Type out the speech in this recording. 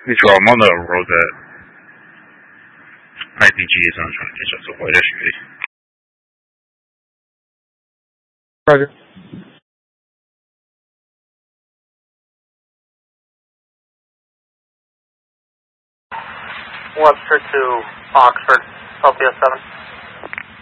Control, I'm on the road that IPG is on trying to catch up to White yesterday. Roger. Webster to Oxford, Celsius 7.